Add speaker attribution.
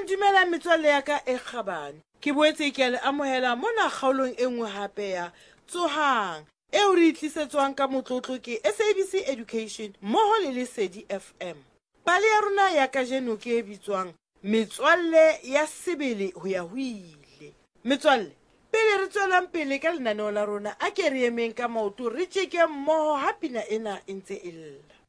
Speaker 1: Dumela metswalle ya ka e kgabane. Ke boetse ke le amohela mona kgaolong e nngwe hape ya Tsohang eo re tlisetswang ka motlotlo ke SABC Education mmoho le Lesedi FM. Pale ya rona ya kajeno ke e bitswang Metswalle ya Sebele ho ya ho ile. Metswalle, pele re tswelang pele ka lenaneo la rona a ke re emeng ka maoto re tjeke mmoho ha pina ena e ntse e lla.